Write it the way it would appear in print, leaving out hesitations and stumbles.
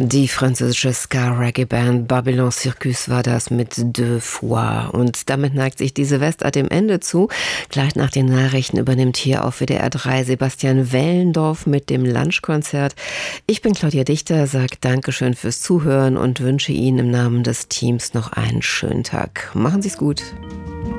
Die französische Ska-Reggae-Band Babylon Circus war das mit Deux Fois. Und damit neigt sich diese Westart dem Ende zu. Gleich nach den Nachrichten übernimmt hier auf WDR 3 Sebastian Wellendorf mit dem Lunchkonzert. Ich bin Claudia Dichter, sage Dankeschön fürs Zuhören und wünsche Ihnen im Namen des Teams noch einen schönen Tag. Machen Sie es gut.